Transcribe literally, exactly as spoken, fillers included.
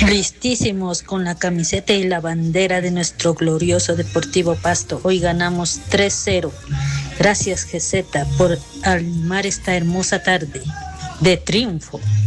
Listísimos con la camiseta y la bandera de nuestro glorioso Deportivo Pasto. Hoy ganamos tres cero. Gracias, Geseta, por animar esta hermosa tarde de triunfo.